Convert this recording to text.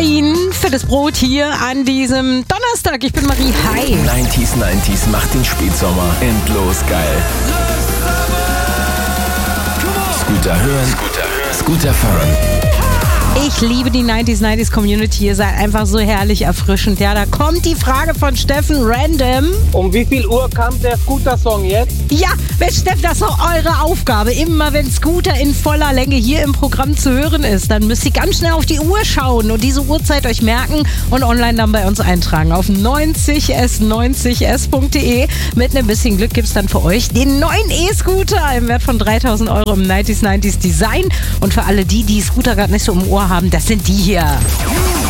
Fein für das Brot hier an diesem Donnerstag. Ich bin Marie. Hi. 90s macht den Spätsommer endlos geil. Scooter hören, Scooter fahren. Ich liebe die 90s Community. Ihr seid einfach so herrlich erfrischend. Ja, da kommt die Frage von Steffen random. Um wie viel Uhr kam der Scooter-Song jetzt? Ja, Steffen, das ist auch eure Aufgabe. Immer wenn Scooter in voller Länge hier im Programm zu hören ist, dann müsst ihr ganz schnell auf die Uhr schauen und diese Uhrzeit euch merken und online dann bei uns eintragen auf 90s90s.de. Mit einem bisschen Glück gibt es dann für euch den neuen E-Scooter im Wert von 3.000 € im 90s Design. Und für alle die Scooter gerade nicht so im Ohr haben, das sind die hier.